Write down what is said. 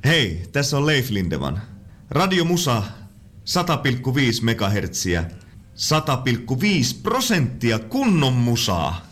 Hei, tässä on Leif Lindeman. Radio Musa 100,5 megahertsiä, 100,5% kunnon musaa.